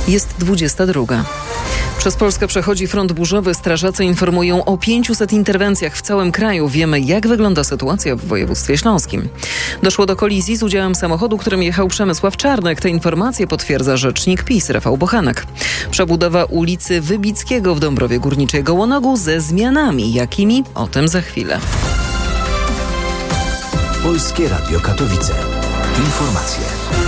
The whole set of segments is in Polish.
Jest 22. Przez Polskę przechodzi front burzowy. Strażacy informują o 500 interwencjach w całym kraju. Wiemy, jak wygląda sytuacja w województwie śląskim. Doszło do kolizji z udziałem samochodu, którym jechał Przemysław Czarnek. Te informacje potwierdza rzecznik PiS Rafał Bochenek. Przebudowa ulicy Wybickiego w Dąbrowie Górniczej Gołonogu ze zmianami. Jakimi? O tym za chwilę. Polskie Radio Katowice. Informacje.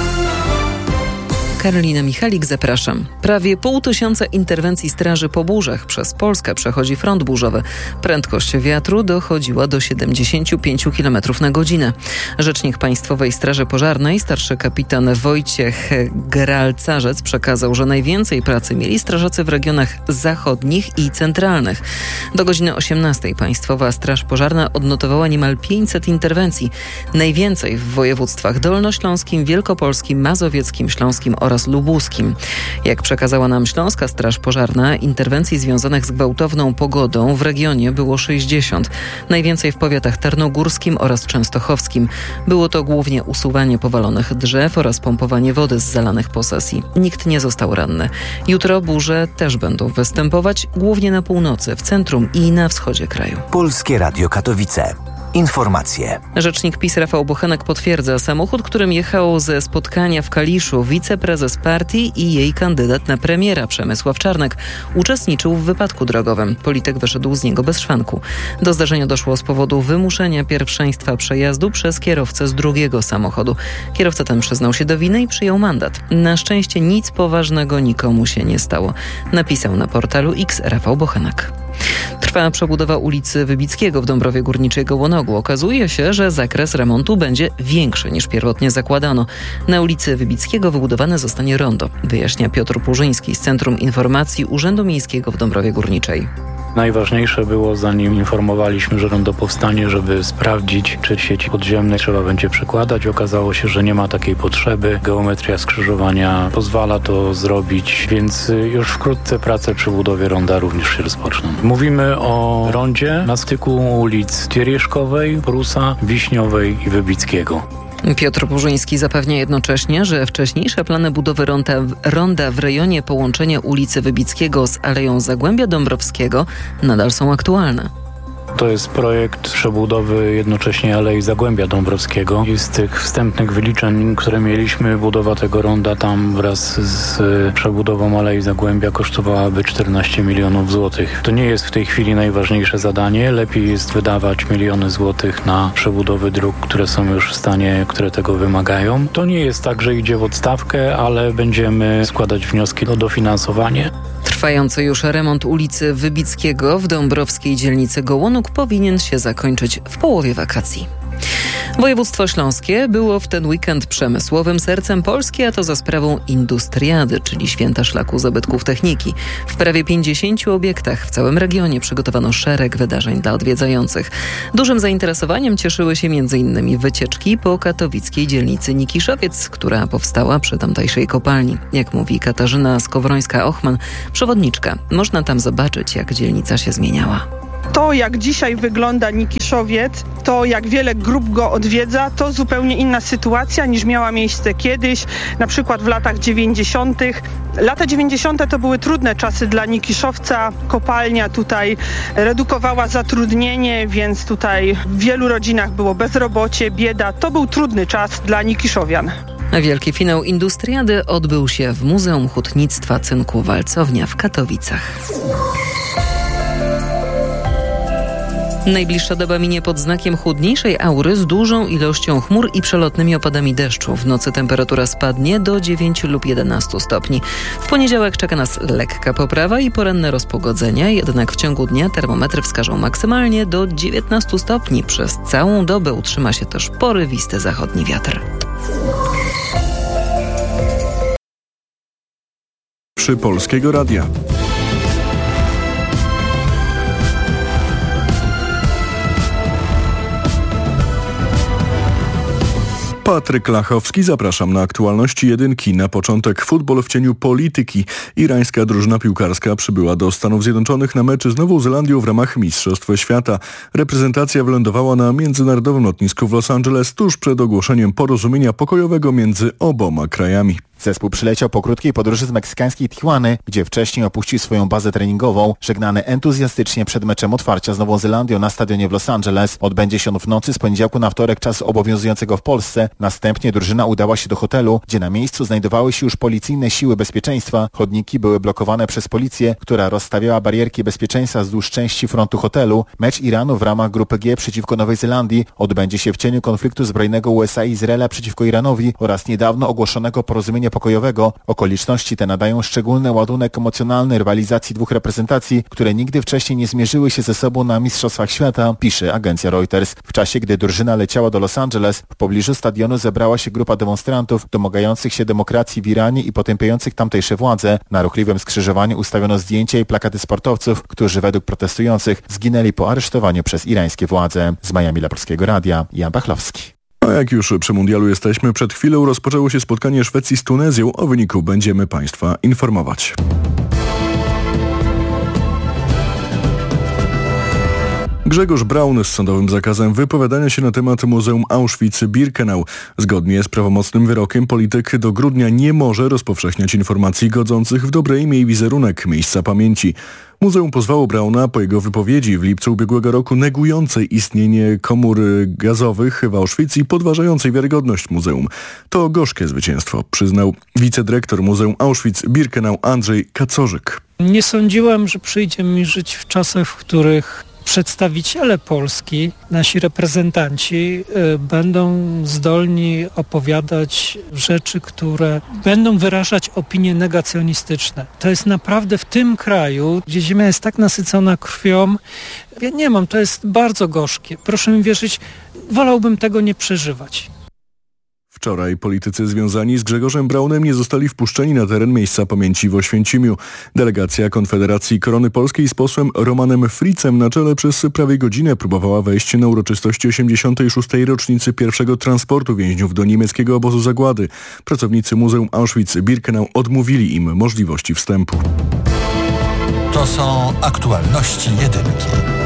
Karolina Michalik, zapraszam. Prawie 500 interwencji straży po burzach. Przez Polskę przechodzi front burzowy. Prędkość wiatru dochodziła do 75 km na godzinę. Rzecznik Państwowej Straży Pożarnej, starszy kapitan Wojciech Gralcarzec przekazał, że najwięcej pracy mieli strażacy w regionach zachodnich i centralnych. Do godziny 18 Państwowa Straż Pożarna odnotowała niemal 500 interwencji. Najwięcej w województwach dolnośląskim, wielkopolskim, mazowieckim, śląskim oraz lubuskim. Jak przekazała nam Śląska Straż Pożarna, interwencji związanych z gwałtowną pogodą w regionie było 60. Najwięcej w powiatach tarnogórskim oraz częstochowskim. Było to głównie usuwanie powalonych drzew oraz pompowanie wody z zalanych posesji. Nikt nie został ranny. Jutro burze też będą występować, głównie na północy, w centrum i na wschodzie kraju. Polskie Radio Katowice. Informacje. Rzecznik PiS Rafał Bochenek potwierdza, samochód, którym jechał ze spotkania w Kaliszu wiceprezes partii i jej kandydat na premiera Przemysław Czarnek uczestniczył w wypadku drogowym. Polityk wyszedł z niego bez szwanku. Do zdarzenia doszło z powodu wymuszenia pierwszeństwa przejazdu przez kierowcę z drugiego samochodu. Kierowca ten przyznał się do winy i przyjął mandat. Na szczęście nic poważnego nikomu się nie stało. Napisał na portalu X Rafał Bochenek. Trwa przebudowa ulicy Wybickiego w Dąbrowie Górniczej Gołonogu. Okazuje się, że zakres remontu będzie większy niż pierwotnie zakładano. Na ulicy Wybickiego wybudowane zostanie rondo, wyjaśnia Piotr Purzyński z Centrum Informacji Urzędu Miejskiego w Dąbrowie Górniczej. Najważniejsze było, zanim informowaliśmy, że rondo powstanie, żeby sprawdzić, czy sieci podziemnej trzeba będzie przekładać. Okazało się, że nie ma takiej potrzeby. Geometria skrzyżowania pozwala to zrobić, więc już wkrótce prace przy budowie ronda również się rozpoczną. Mówimy o rondzie na styku ulic Tiereszkowej, Prusa, Wiśniowej i Wybickiego. Piotr Purzyński zapewnia jednocześnie, że wcześniejsze plany budowy ronda w rejonie połączenia ulicy Wybickiego z Aleją Zagłębia Dąbrowskiego nadal są aktualne. To jest projekt przebudowy jednocześnie Alei Zagłębia Dąbrowskiego i z tych wstępnych wyliczeń, które mieliśmy, budowa tego ronda tam wraz z przebudową Alei Zagłębia kosztowałaby 14 milionów złotych. To nie jest w tej chwili najważniejsze zadanie. Lepiej jest wydawać miliony złotych na przebudowy dróg, które są już w stanie, które tego wymagają. To nie jest tak, że idzie w odstawkę, ale będziemy składać wnioski o dofinansowanie. Trwający już remont ulicy Wybickiego w dąbrowskiej dzielnicy Gołonóg powinien się zakończyć w połowie wakacji. Województwo śląskie było w ten weekend przemysłowym sercem Polski, a to za sprawą Industriady, czyli Święta Szlaku Zabytków Techniki. W prawie 50 obiektach w całym regionie przygotowano szereg wydarzeń dla odwiedzających. Dużym zainteresowaniem cieszyły się m.in. wycieczki po katowickiej dzielnicy Nikiszowiec, która powstała przy tamtejszej kopalni. Jak mówi Katarzyna Skowrońska-Ochman, przewodniczka, można tam zobaczyć, jak dzielnica się zmieniała. To, jak dzisiaj wygląda Nikiszowiec, to jak wiele grup go odwiedza, to zupełnie inna sytuacja niż miała miejsce kiedyś, na przykład w latach 90. Lata 90. to były trudne czasy dla Nikiszowca. Kopalnia tutaj redukowała zatrudnienie, więc tutaj w wielu rodzinach było bezrobocie, bieda. To był trudny czas dla Nikiszowian. Wielki finał Industriady odbył się w Muzeum Hutnictwa Cynku Walcownia w Katowicach. Najbliższa doba minie pod znakiem chłodniejszej aury z dużą ilością chmur i przelotnymi opadami deszczu. W nocy temperatura spadnie do 9 lub 11 stopni. W poniedziałek czeka nas lekka poprawa i poranne rozpogodzenia, jednak w ciągu dnia termometry wskażą maksymalnie do 19 stopni. Przez całą dobę utrzyma się też porywisty zachodni wiatr. Przy Polskiego Radia. Patryk Lachowski, zapraszam na aktualności jedynki. Na początek futbol w cieniu polityki. Irańska drużyna piłkarska przybyła do Stanów Zjednoczonych na mecz z Nową Zelandią w ramach Mistrzostw Świata. Reprezentacja wylądowała na międzynarodowym lotnisku w Los Angeles tuż przed ogłoszeniem porozumienia pokojowego między oboma krajami. Zespół przyleciał po krótkiej podróży z meksykańskiej Tijuany, gdzie wcześniej opuścił swoją bazę treningową. Żegnany entuzjastycznie przed meczem otwarcia z Nową Zelandią na stadionie w Los Angeles. Odbędzie się on w nocy z poniedziałku na wtorek czasu obowiązującego w Polsce. Następnie drużyna udała się do hotelu, gdzie na miejscu znajdowały się już policyjne siły bezpieczeństwa. Chodniki były blokowane przez policję, która rozstawiała barierki bezpieczeństwa wzdłuż części frontu hotelu. Mecz Iranu w ramach grupy G przeciwko Nowej Zelandii odbędzie się w cieniu konfliktu zbrojnego USA i Izraela przeciwko Iranowi oraz niedawno ogłoszonego porozumienia pokojowego. Okoliczności te nadają szczególny ładunek emocjonalny rywalizacji dwóch reprezentacji, które nigdy wcześniej nie zmierzyły się ze sobą na Mistrzostwach Świata, pisze agencja Reuters. W czasie, gdy drużyna leciała do Los Angeles, w pobliżu stadionu zebrała się grupa demonstrantów domagających się demokracji w Iranie i potępiających tamtejsze władze. Na ruchliwym skrzyżowaniu ustawiono zdjęcia i plakaty sportowców, którzy według protestujących zginęli po aresztowaniu przez irańskie władze. Z Miami dla Polskiego Radia, Jan Pachlowski. A jak już przy mundialu jesteśmy, przed chwilą rozpoczęło się spotkanie Szwecji z Tunezją. O wyniku będziemy Państwa informować. Grzegorz Braun z sądowym zakazem wypowiadania się na temat Muzeum Auschwitz-Birkenau. Zgodnie z prawomocnym wyrokiem polityk do grudnia nie może rozpowszechniać informacji godzących w dobre imię i wizerunek miejsca pamięci. Muzeum pozwało Brauna po jego wypowiedzi w lipcu ubiegłego roku negującej istnienie komór gazowych w Auschwitz i podważającej wiarygodność muzeum. To gorzkie zwycięstwo, przyznał wicedyrektor Muzeum Auschwitz-Birkenau Andrzej Kacorzyk. Nie sądziłem, że przyjdzie mi żyć w czasach, w których przedstawiciele Polski, nasi reprezentanci będą zdolni opowiadać rzeczy, które będą wyrażać opinie negacjonistyczne. To jest naprawdę w tym kraju, gdzie ziemia jest tak nasycona krwią, ja nie mam, to jest bardzo gorzkie. Proszę mi wierzyć, wolałbym tego nie przeżywać. Wczoraj politycy związani z Grzegorzem Braunem nie zostali wpuszczeni na teren miejsca pamięci w Oświęcimiu. Delegacja Konfederacji Korony Polskiej z posłem Romanem Fritzem na czele przez prawie godzinę próbowała wejść na uroczystości 86. rocznicy pierwszego transportu więźniów do niemieckiego obozu zagłady. Pracownicy Muzeum Auschwitz-Birkenau odmówili im możliwości wstępu. To są aktualności jedynki.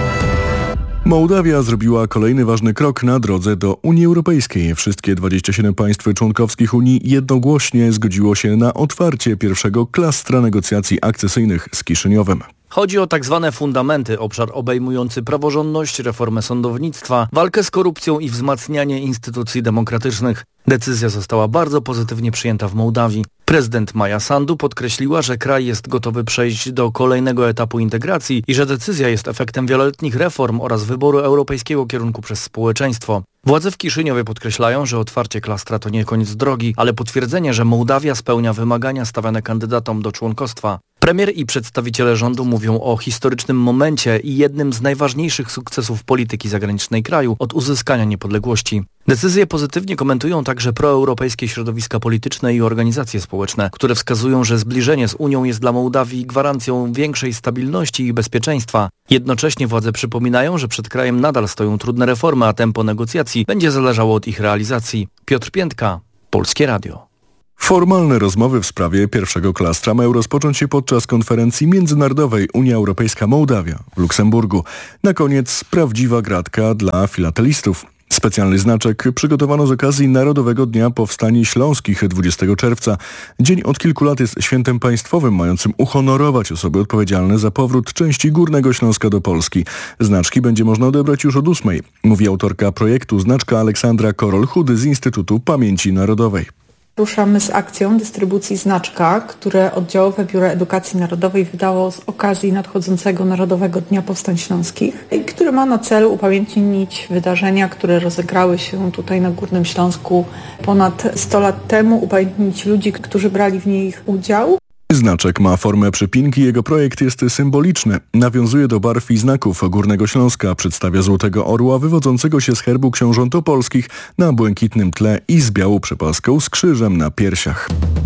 Mołdawia zrobiła kolejny ważny krok na drodze do Unii Europejskiej. Wszystkie 27 państw członkowskich Unii jednogłośnie zgodziło się na otwarcie pierwszego klastra negocjacji akcesyjnych z Kiszyniowem. Chodzi o tak zwane fundamenty, obszar obejmujący praworządność, reformę sądownictwa, walkę z korupcją i wzmacnianie instytucji demokratycznych. Decyzja została bardzo pozytywnie przyjęta w Mołdawii. Prezydent Maja Sandu podkreśliła, że kraj jest gotowy przejść do kolejnego etapu integracji i że decyzja jest efektem wieloletnich reform oraz wyboru europejskiego kierunku przez społeczeństwo. Władze w Kiszyniowie podkreślają, że otwarcie klastra to nie koniec drogi, ale potwierdzenie, że Mołdawia spełnia wymagania stawiane kandydatom do członkostwa. Premier i przedstawiciele rządu mówią o historycznym momencie i jednym z najważniejszych sukcesów polityki zagranicznej kraju od uzyskania niepodległości. Decyzję pozytywnie komentują także proeuropejskie środowiska polityczne i organizacje społeczne, które wskazują, że zbliżenie z Unią jest dla Mołdawii gwarancją większej stabilności i bezpieczeństwa. Jednocześnie władze przypominają, że przed krajem nadal stoją trudne reformy, a tempo negocjacji będzie zależało od ich realizacji. Piotr Piętka, Polskie Radio. Formalne rozmowy w sprawie pierwszego klastra mają rozpocząć się podczas konferencji międzynarodowej Unia Europejska-Mołdawia w Luksemburgu. Na koniec prawdziwa gratka dla filatelistów. Specjalny znaczek przygotowano z okazji Narodowego Dnia Powstań Śląskich 20 czerwca. Dzień od kilku lat jest świętem państwowym mającym uhonorować osoby odpowiedzialne za powrót części Górnego Śląska do Polski. Znaczki będzie można odebrać już od 8, mówi autorka projektu Znaczka Aleksandra Korol-Chudy z Instytutu Pamięci Narodowej. Ruszamy z akcją dystrybucji znaczka, które Oddziałowe Biuro Edukacji Narodowej wydało z okazji nadchodzącego Narodowego Dnia Powstań Śląskich i który ma na celu upamiętnić wydarzenia, które rozegrały się tutaj na Górnym Śląsku ponad 100 lat temu, upamiętnić ludzi, którzy brali w nich udział. Znaczek ma formę przypinki, jego projekt jest symboliczny. Nawiązuje do barw i znaków Górnego Śląska, przedstawia złotego orła wywodzącego się z herbu książąt opolskich na błękitnym tle i z białą przepaską z krzyżem na piersiach.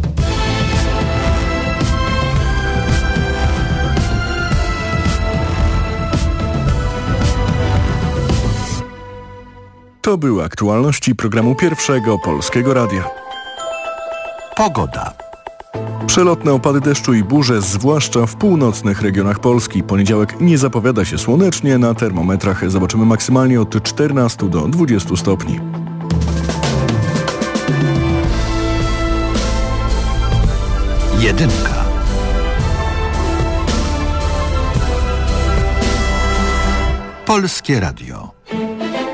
To były aktualności programu Pierwszego Polskiego Radia. Pogoda. Przelotne opady deszczu i burze, zwłaszcza w północnych regionach Polski. Poniedziałek nie zapowiada się słonecznie, na termometrach zobaczymy maksymalnie od 14 do 20 stopni. Jedynka. Polskie Radio.